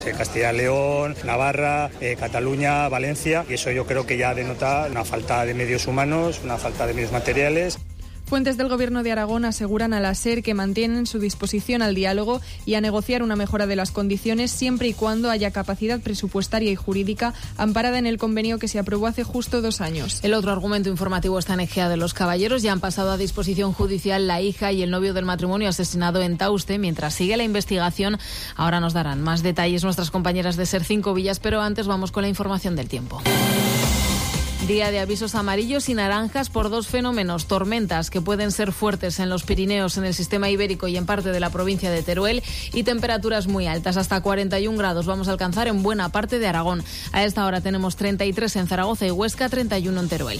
Castilla y León, Navarra, Cataluña, Valencia, y eso yo creo que ya denota una falta de medios humanos, una falta de medios materiales. Fuentes del Gobierno de Aragón aseguran a la SER que mantienen su disposición al diálogo y a negociar una mejora de las condiciones siempre y cuando haya capacidad presupuestaria y jurídica amparada en el convenio que se aprobó hace justo 2 años. El otro argumento informativo está en Ejea de los Caballeros. Ya han pasado a disposición judicial la hija y el novio del matrimonio asesinado en Tauste. Mientras sigue la investigación, ahora nos darán más detalles nuestras compañeras de SER 5 Villas, pero antes vamos con la información del tiempo. Día de avisos amarillos y naranjas por 2 fenómenos: tormentas que pueden ser fuertes en los Pirineos, en el sistema ibérico y en parte de la provincia de Teruel, y temperaturas muy altas, hasta 41 grados vamos a alcanzar en buena parte de Aragón. A esta hora tenemos 33 en Zaragoza y Huesca, 31 en Teruel.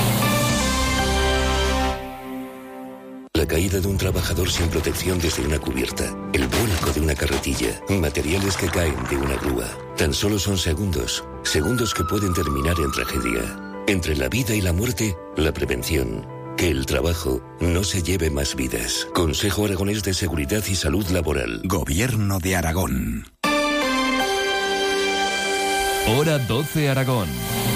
La caída de un trabajador sin protección desde una cubierta, el vuelco de una carretilla, materiales que caen de una grúa. Tan solo son segundos que pueden terminar en tragedia. Entre la vida y la muerte, la prevención. Que el trabajo no se lleve más vidas. Consejo Aragonés de Seguridad y Salud Laboral. Gobierno de Aragón. Hora 12 Aragón.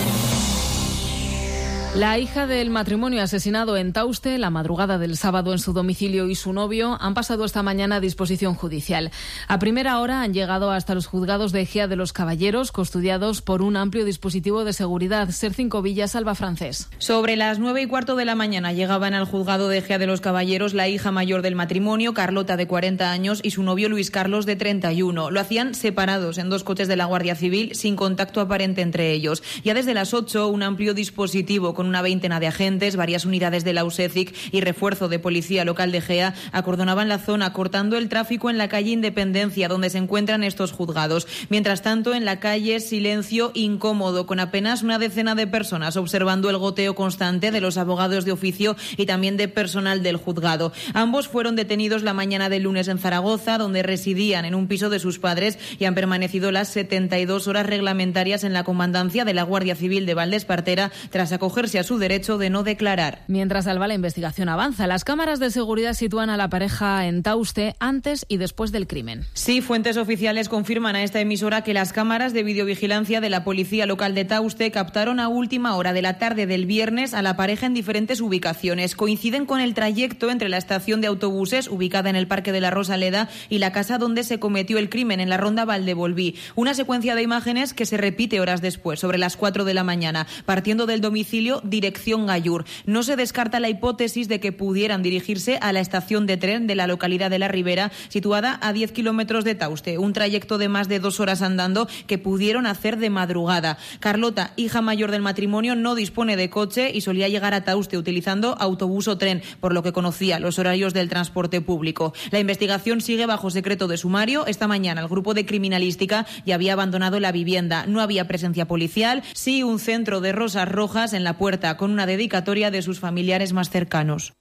La hija del matrimonio asesinado en Tauste la madrugada del sábado en su domicilio y su novio han pasado esta mañana a disposición judicial. A primera hora han llegado hasta los juzgados de Ejea de los Caballeros, custodiados por un amplio dispositivo de seguridad. SER 5 Villas, Alba Francés. Sobre las 9:15 de la mañana llegaban al juzgado de Ejea de los Caballeros la hija mayor del matrimonio, Carlota, de 40 años, y su novio Luis Carlos, de 31. Lo hacían separados en 2 coches de la Guardia Civil, sin contacto aparente entre ellos. Ya desde las 8, un amplio dispositivo con una veintena de agentes, varias unidades de la USECIC y refuerzo de policía local de Ejea acordonaban la zona, cortando el tráfico en la calle Independencia, donde se encuentran estos juzgados. Mientras tanto, en la calle, silencio incómodo, con apenas una decena de personas observando el goteo constante de los abogados de oficio y también de personal del juzgado. Ambos fueron detenidos la mañana del lunes en Zaragoza, donde residían en un piso de sus padres, y han permanecido las 72 horas reglamentarias en la comandancia de la Guardia Civil de Valdespartera, tras acogerse a su derecho de no declarar. Mientras, Alba, la investigación avanza. Las cámaras de seguridad sitúan a la pareja en Tauste antes y después del crimen. Sí, fuentes oficiales confirman a esta emisora que las cámaras de videovigilancia de la policía local de Tauste captaron a última hora de la tarde del viernes a la pareja en diferentes ubicaciones. Coinciden con el trayecto entre la estación de autobuses, ubicada en el Parque de la Rosaleda, y la casa donde se cometió el crimen, en la Ronda Valdevolví. Una secuencia de imágenes que se repite horas después, sobre las 4 de la mañana, partiendo del domicilio dirección Gallur. No se descarta la hipótesis de que pudieran dirigirse a la estación de tren de la localidad de La Ribera, situada a 10 kilómetros de Tauste, un trayecto de más de 2 horas andando que pudieron hacer de madrugada. Carlota, hija mayor del matrimonio, no dispone de coche y solía llegar a Tauste utilizando autobús o tren, por lo que conocía los horarios del transporte público. La investigación sigue bajo secreto de sumario. Esta mañana el grupo de criminalística ya había abandonado la vivienda. No había presencia policial, sí un centro de rosas rojas en la puerta, con una dedicatoria de sus familiares más cercanos.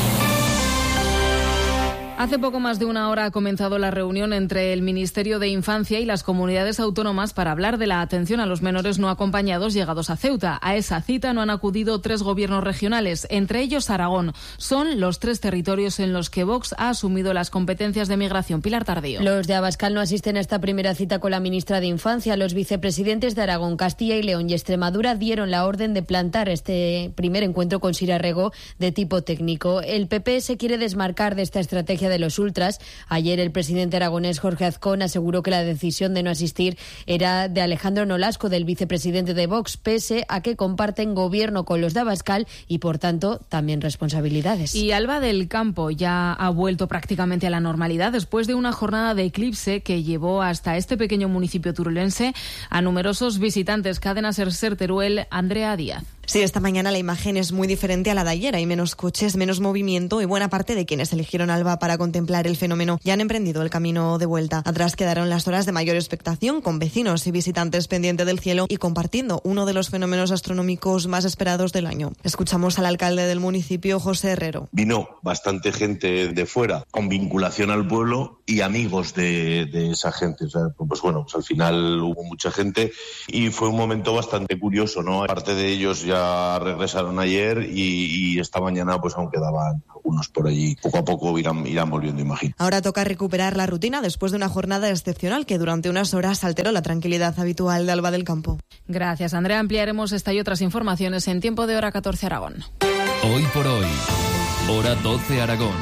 Hace poco más de una hora ha comenzado la reunión entre el Ministerio de Infancia y las comunidades autónomas para hablar de la atención a los menores no acompañados llegados a Ceuta. A esa cita no han acudido 3 gobiernos regionales, entre ellos Aragón. Son los 3 territorios en los que Vox ha asumido las competencias de migración. Pilar Tardío. Los de Abascal no asisten a esta primera cita con la ministra de Infancia. Los vicepresidentes de Aragón, Castilla y León y Extremadura dieron la orden de plantar este primer encuentro con Sira Rego de tipo técnico. El PP se quiere desmarcar de esta estrategia de los ultras. Ayer el presidente aragonés Jorge Azcón aseguró que la decisión de no asistir era de Alejandro Nolasco, del vicepresidente de Vox, pese a que comparten gobierno con los de Abascal y, por tanto, también responsabilidades. Y Alba del Campo ya ha vuelto prácticamente a la normalidad después de una jornada de eclipse que llevó hasta este pequeño municipio turulense a numerosos visitantes. Cadena SER Teruel, Andrea Díaz. Sí, esta mañana la imagen es muy diferente a la de ayer. Hay menos coches, menos movimiento y buena parte de quienes eligieron Alba para contemplar el fenómeno ya han emprendido el camino de vuelta. Atrás quedaron las horas de mayor expectación, con vecinos y visitantes pendientes del cielo y compartiendo uno de los fenómenos astronómicos más esperados del año. Escuchamos al alcalde del municipio, José Herrero. Vino bastante gente de fuera con vinculación al pueblo y amigos de esa gente. O sea, pues bueno, pues al final hubo mucha gente y fue un momento bastante curioso, ¿no? Parte de ellos ya ya regresaron ayer y esta mañana pues aún quedaban algunos por allí. Poco a poco irán volviendo, imagino. Ahora toca recuperar la rutina después de una jornada excepcional que durante unas horas alteró la tranquilidad habitual de Alba del Campo. Gracias, Andrea. Ampliaremos esta y otras informaciones en Tiempo de Hora 14 Aragón. Hoy por hoy, Hora 12 Aragón.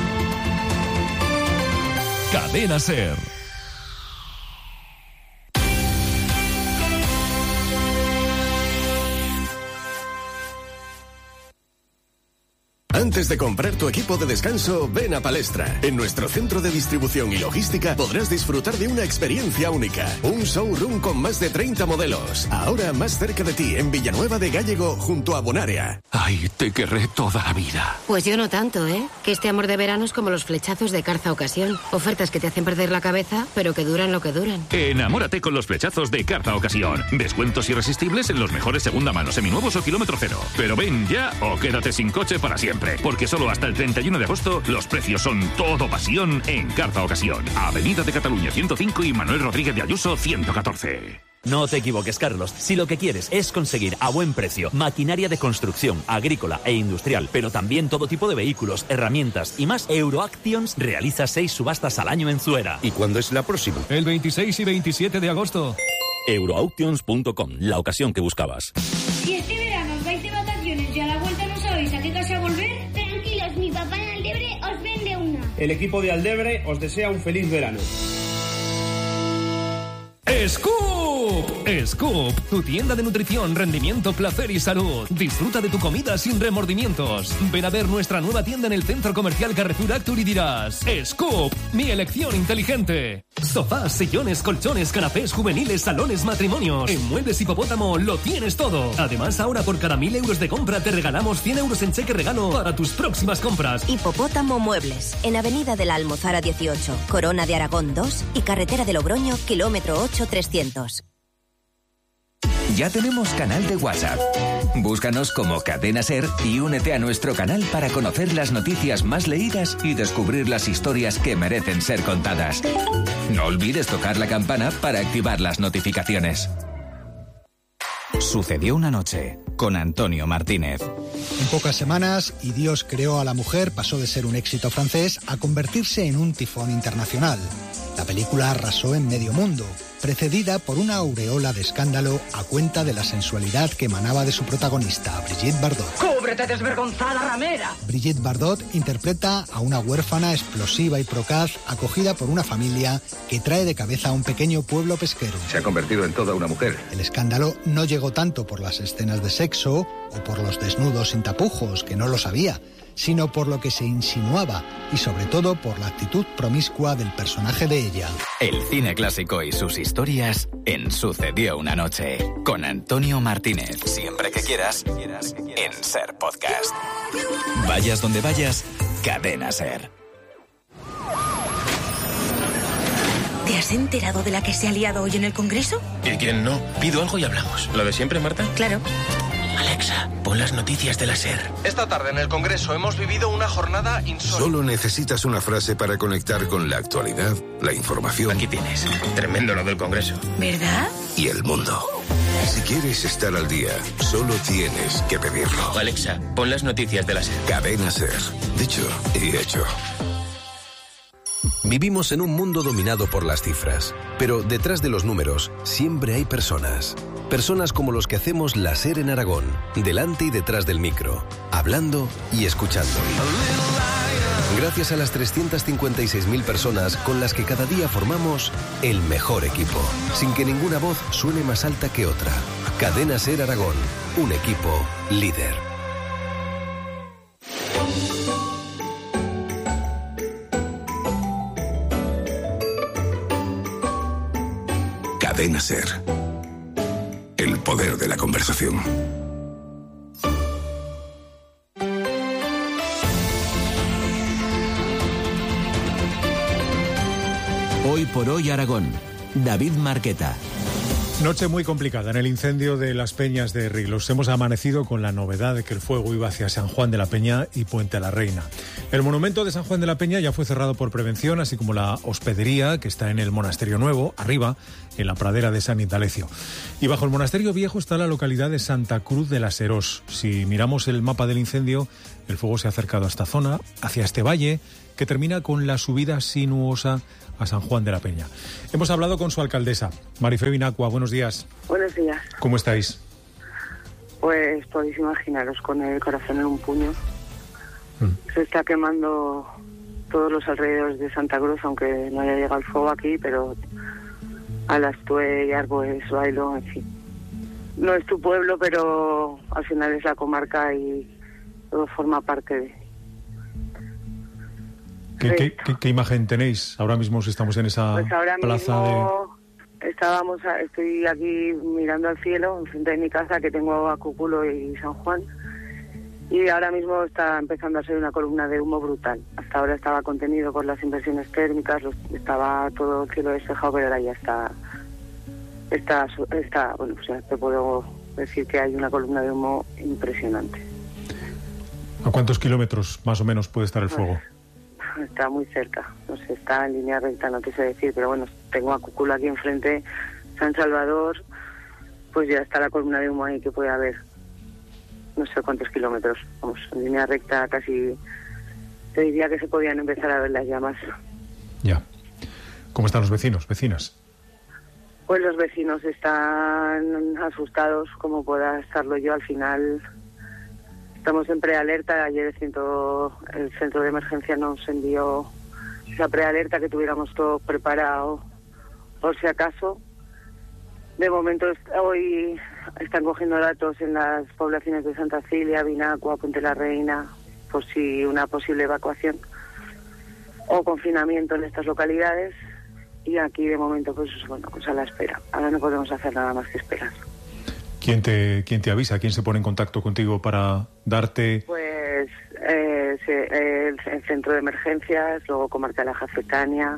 Cadena SER. Antes de comprar tu equipo de descanso, ven a Palestra. En nuestro centro de distribución y logística podrás disfrutar de una experiencia única. Un showroom con más de 30 modelos. Ahora más cerca de ti, en Villanueva de Gállego, junto a Bonaria. Ay, te querré toda la vida. Pues yo no tanto, ¿eh? Que este amor de verano es como los flechazos de Carza Ocasión. Ofertas que te hacen perder la cabeza, pero que duran lo que duran. Enamórate con los flechazos de Carza Ocasión. Descuentos irresistibles en los mejores segunda mano, seminuevos o kilómetro cero. Pero ven ya o quédate sin coche para siempre. Porque solo hasta el 31 de agosto los precios son todo pasión en Carza Ocasión. Avenida de Cataluña 105 y Manuel Rodríguez de Ayuso 114. No te equivoques, Carlos. Si lo que quieres es conseguir a buen precio maquinaria de construcción, agrícola e industrial, pero también todo tipo de vehículos, herramientas y más, Euroactions realiza 6 subastas al año en Zuera. ¿Y cuándo es la próxima? El 26 y 27 de agosto. Euroauctions.com, la ocasión que buscabas. Si este verano os vais de vacaciones y a la vuelta no sabéis a qué casa volver, tranquilos, mi papá en Aldebre os vende una. El equipo de Aldebre os desea un feliz verano. ¡Scoop! Scoop, tu tienda de nutrición, rendimiento, placer y salud. Disfruta de tu comida sin remordimientos. Ven a ver nuestra nueva tienda en el Centro Comercial Carrefour Actur y dirás: Scoop, mi elección inteligente. Sofás, sillones, colchones, canapés juveniles, salones, matrimonios. En Muebles Hipopótamo lo tienes todo. Además, ahora por cada 1.000 euros de compra te regalamos 100 euros en cheque regalo para tus próximas compras. Hipopótamo Muebles, en Avenida de la Almozara 18, Corona de Aragón 2 y Carretera de Logroño, kilómetro 8-300. Ya tenemos canal de WhatsApp. Búscanos como Cadena SER y únete a nuestro canal para conocer las noticias más leídas y descubrir las historias que merecen ser contadas. No olvides tocar la campana para activar las notificaciones. Sucedió una noche, con Antonio Martínez. En pocas semanas, Y Dios creó a la mujer pasó de ser un éxito francés a convertirse en un tifón internacional. La película arrasó en medio mundo, precedida por una aureola de escándalo a cuenta de la sensualidad que emanaba de su protagonista, Brigitte Bardot. ¡Cúbrete, desvergonzada ramera! Brigitte Bardot interpreta a una huérfana explosiva y procaz acogida por una familia que trae de cabeza a un pequeño pueblo pesquero. Se ha convertido en toda una mujer. El escándalo no llegó tanto por las escenas de sexo o por los desnudos sin tapujos, que no lo sabía, sino por lo que se insinuaba y sobre todo por la actitud promiscua del personaje de ella. El cine clásico y sus historias en Sucedió una noche, con Antonio Martínez. Siempre que quieras, en SER Podcast. Vayas donde vayas, Cadena SER. ¿Te has enterado de la que se ha liado hoy en el Congreso? ¿Y quién no? Pido algo y hablamos. ¿Lo de siempre, Marta? Claro. Alexa, pon las noticias de la SER. Esta tarde en el Congreso hemos vivido una jornada insólita. Solo necesitas una frase para conectar con la actualidad, la información. Aquí tienes. Tremendo lo del Congreso. ¿Verdad? Y el mundo. Si quieres estar al día, solo tienes que pedirlo. Alexa, pon las noticias de la SER. Cadena SER. Dicho y hecho. Vivimos en un mundo dominado por las cifras, pero detrás de los números siempre hay personas. Personas como los que hacemos la SER en Aragón, delante y detrás del micro, hablando y escuchando. Gracias a las 356.000 personas con las que cada día formamos el mejor equipo, sin que ninguna voz suene más alta que otra. Cadena SER Aragón, un equipo líder. Cadena SER. El poder de la conversación. Hoy por hoy Aragón. David Marqueta. Noche muy complicada en el incendio de las Peñas de Riglos. Hemos amanecido con la novedad de que el fuego iba hacia San Juan de la Peña y Puente la Reina. El monumento de San Juan de la Peña ya fue cerrado por prevención, así como la hospedería, que está en el Monasterio Nuevo, arriba, en la pradera de San Indalecio. Y bajo el Monasterio Viejo está la localidad de Santa Cruz de la Serós. Si miramos el mapa del incendio, el fuego se ha acercado a esta zona, hacia este valle, que termina con la subida sinuosa a San Juan de la Peña. Hemos hablado con su alcaldesa, Marifé Binacua. Buenos días. Buenos días. ¿Cómo estáis? Pues podéis imaginaros, con el corazón en un puño. Se está quemando todos los alrededores de Santa Cruz, aunque no haya llegado el fuego aquí, pero Alastue, Arboes, Bailo, en fin. No es tu pueblo, pero al final es la comarca y todo forma parte de... ¿Qué imagen tenéis ahora mismo si estamos en esa pues ahora plaza mismo estoy aquí mirando al cielo, enfrente de mi casa, que tengo a Cúculo y San Juan, y ahora mismo está empezando a ser una columna de humo brutal. Hasta ahora estaba contenido por las inversiones térmicas, estaba todo el cielo despejado, pero ahora ya está bueno, o sea, te puedo decir que hay una columna de humo impresionante. ¿A cuántos kilómetros más o menos puede estar el fuego? Está muy cerca, no sé, está en línea recta, no te sé decir, pero bueno, tengo a Cúculo aquí enfrente, San Salvador, pues ya está la columna de humo ahí que puede haber, no sé cuántos kilómetros, vamos, en línea recta casi, te diría que se podían empezar a ver las llamas. Ya. ¿Cómo están los vecinos, vecinas? Pues los vecinos están asustados, como pueda estarlo yo. Al final estamos en prealerta. Ayer el centro de emergencia nos envió esa prealerta, que tuviéramos todo preparado por si acaso. De momento hoy están cogiendo datos en las poblaciones de Santa Cilia, Binacua, Puente la Reina, por si una posible evacuación o confinamiento en estas localidades. Y aquí de momento pues bueno, pues a la espera. Ahora no podemos hacer nada más que esperar. ¿Quién te avisa? ¿Quién se pone en contacto contigo para darte...? Pues el centro de emergencias, luego Comarca de la Jafetania,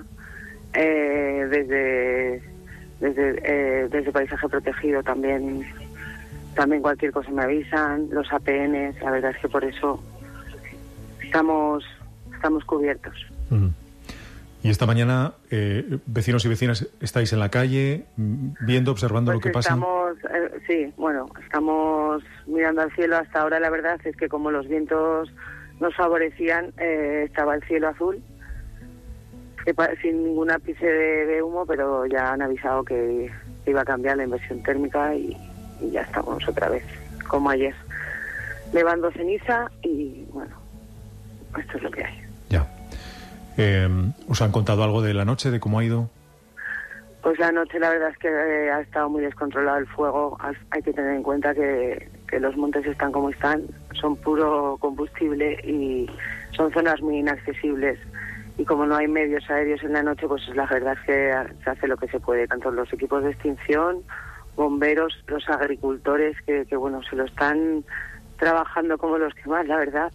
desde Paisaje Protegido también cualquier cosa me avisan, los APNs. La verdad es que por eso estamos cubiertos. Y esta mañana, vecinos y vecinas, ¿estáis en la calle viendo, observando lo que pasa? Sí, bueno, estamos mirando al cielo. Hasta ahora la verdad es que como los vientos nos favorecían, estaba el cielo azul, sin ningún ápice de humo, pero ya han avisado que iba a cambiar la inversión térmica y ya estamos otra vez, como ayer, levando ceniza y bueno, esto es lo que hay. Ya. ¿Os han contado algo de la noche, de cómo ha ido? Pues la noche la verdad es que ha estado muy descontrolado el fuego. Hay que tener en cuenta que los montes están como están, son puro combustible y son zonas muy inaccesibles. Y como no hay medios aéreos en la noche, pues la verdad es que se hace lo que se puede, tanto los equipos de extinción, bomberos, los agricultores, que bueno, se lo están trabajando como los que más, la verdad.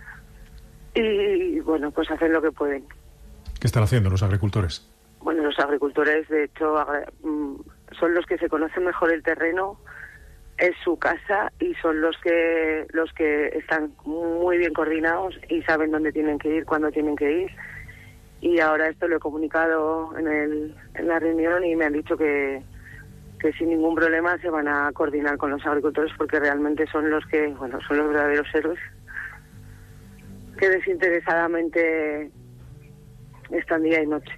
Y bueno, pues hacen lo que pueden. ¿Qué están haciendo los agricultores? Bueno, los agricultores, de hecho, son los que se conocen mejor el terreno, es su casa, y son los que están muy bien coordinados y saben dónde tienen que ir, cuándo tienen que ir. Y ahora esto lo he comunicado en la reunión y me han dicho que sin ningún problema se van a coordinar con los agricultores, porque realmente son los que, bueno, son los verdaderos héroes, que desinteresadamente están día y noche.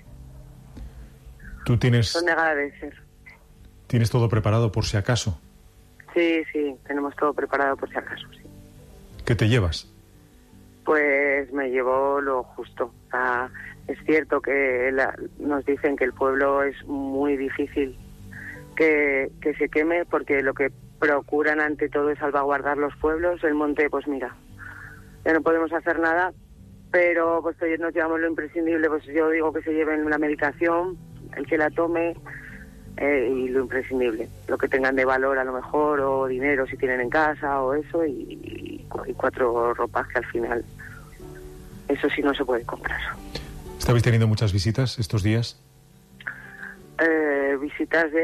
Son de agradecer. ¿Tienes todo preparado por si acaso? Sí, tenemos todo preparado por si acaso, sí. ¿Qué te llevas? Pues me llevo lo justo. O sea, es cierto que nos dicen que el pueblo es muy difícil que se queme, porque lo que procuran ante todo es salvaguardar los pueblos. El monte, pues mira, ya no podemos hacer nada, pero pues nos llevamos lo imprescindible. Pues yo digo que se lleven la medicación, el que la tome, y lo imprescindible, lo que tengan de valor a lo mejor, o dinero si tienen en casa o eso, y 4 ropas, que al final eso sí no se puede comprar. ¿Estabais teniendo muchas visitas estos días? Visitas de...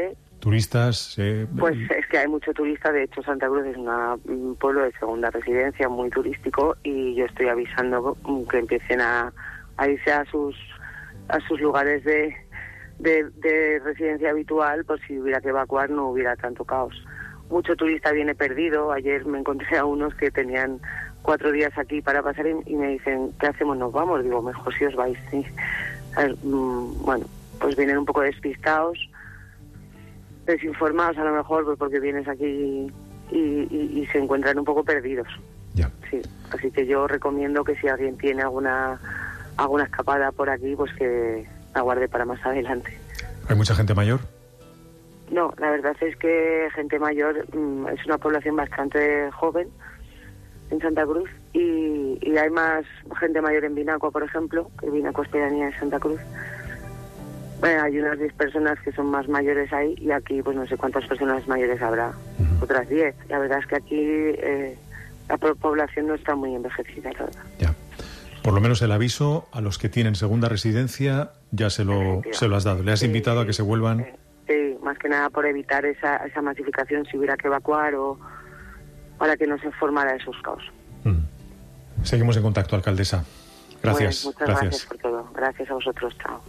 turistas? Pues es que hay mucho turista. De hecho, Santa Cruz es un pueblo de segunda residencia, muy turístico, y yo estoy avisando que empiecen a irse a sus lugares de residencia habitual, por si hubiera que evacuar no hubiera tanto caos. Mucho turista viene perdido. Ayer me encontré a unos que tenían 4 días aquí para pasar y me dicen, ¿qué hacemos? ¿Nos vamos? Digo, mejor si os vais. Sí. Bueno, pues vienen un poco despistados, desinformados a lo mejor, pues porque vienes aquí y se encuentran un poco perdidos. Ya. Sí, así que yo recomiendo que si alguien tiene alguna escapada por aquí, pues que aguarde para más adelante. ¿Hay mucha gente mayor? No, la verdad es que gente mayor es una población bastante joven en Santa Cruz y hay más gente mayor en Vinacua, por ejemplo, que Vinacua es pedanía de Santa Cruz. Bueno, hay unas 10 personas que son más mayores ahí y aquí pues no sé cuántas personas mayores habrá, otras 10. La verdad es que aquí la población no está muy envejecida, la verdad. Ya. Por lo menos el aviso a los que tienen segunda residencia ya se lo has dado. ¿Le has invitado a que se vuelvan? Sí, más que nada por evitar esa masificación si hubiera que evacuar o para que no se formara esos caos. Seguimos en contacto, alcaldesa. Gracias. Bueno, muchas gracias por todo. Gracias a vosotros. Chao.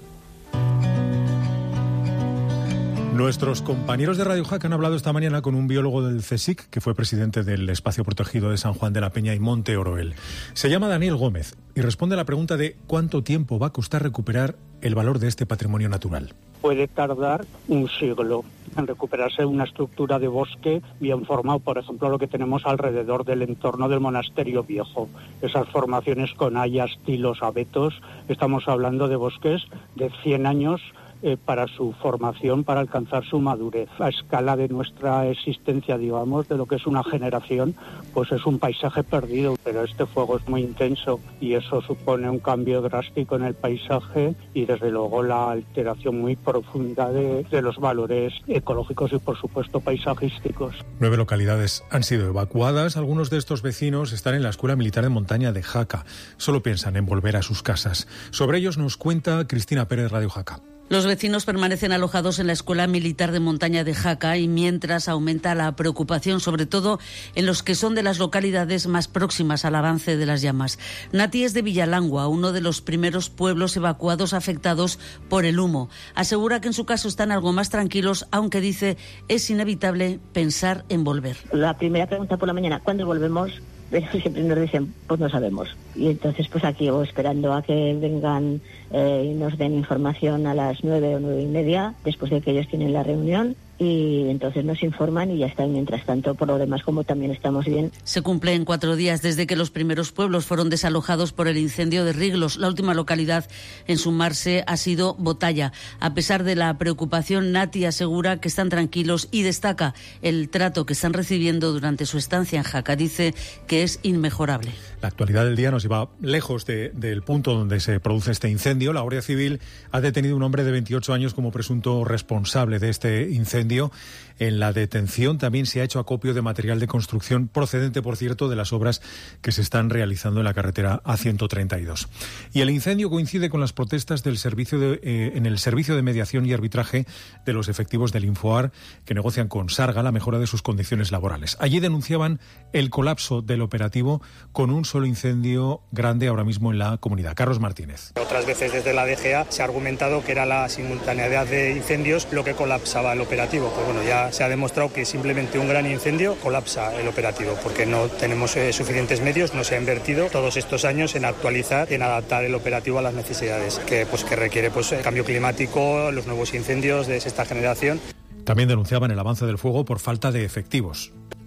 Nuestros compañeros de Radio Jaca han hablado esta mañana con un biólogo del CSIC, que fue presidente del Espacio Protegido de San Juan de la Peña y Monte Oroel. Se llama Daniel Gómez y responde a la pregunta de cuánto tiempo va a costar recuperar el valor de este patrimonio natural. Puede tardar un siglo en recuperarse una estructura de bosque bien formado, por ejemplo, lo que tenemos alrededor del entorno del monasterio viejo. Esas formaciones con hayas, tilos, abetos, estamos hablando de bosques de 100 años para su formación, para alcanzar su madurez. A escala de nuestra existencia, digamos, de lo que es una generación, pues es un paisaje perdido, pero este fuego es muy intenso y eso supone un cambio drástico en el paisaje y desde luego la alteración muy profunda de los valores ecológicos y por supuesto paisajísticos. 9 localidades han sido evacuadas. Algunos de estos vecinos están en la Escuela Militar de Montaña de Jaca. Solo piensan en volver a sus casas. Sobre ellos nos cuenta Cristina Pérez, Radio Jaca. Los vecinos permanecen alojados en la Escuela Militar de Montaña de Jaca y mientras aumenta la preocupación, sobre todo en los que son de las localidades más próximas al avance de las llamas. Nati es de Villalangua, uno de los primeros pueblos evacuados afectados por el humo. Asegura que en su caso están algo más tranquilos, aunque dice es inevitable pensar en volver. La primera pregunta por la mañana, ¿cuándo volvemos? Siempre nos dicen, pues no sabemos. Y entonces pues aquí o esperando a que vengan y nos den información a las 9 o 9:30, después de que ellos tienen la reunión, y entonces nos informan y ya está. Mientras tanto, por lo demás, como también estamos bien. Se cumplen 4 días desde que los primeros pueblos fueron desalojados por el incendio de Riglos. La última localidad en sumarse ha sido Botalla. A pesar de la preocupación, Nati asegura que están tranquilos y destaca el trato que están recibiendo durante su estancia en Jaca. Dice que es inmejorable. La actualidad del día nos lleva lejos del punto donde se produce este incendio. La Guardia Civil ha detenido a un hombre de 28 años como presunto responsable de este incendio. En la detención también se ha hecho acopio de material de construcción procedente, por cierto, de las obras que se están realizando en la carretera A132. Y el incendio coincide con las protestas del en el Servicio de Mediación y Arbitraje de los efectivos del Infoar, que negocian con Sarga la mejora de sus condiciones laborales. Allí denunciaban el colapso del operativo con un solo incendio grande ahora mismo en la comunidad. Carlos Martínez. Otras veces desde la DGA se ha argumentado que era la simultaneidad de incendios lo que colapsaba el operativo. Pues bueno, ya se ha demostrado que simplemente un gran incendio colapsa el operativo, porque no tenemos suficientes medios, no se ha invertido todos estos años en actualizar, en adaptar el operativo a las necesidades que requiere el cambio climático, los nuevos incendios de sexta generación. También denunciaban el avance del fuego por falta de efectivos.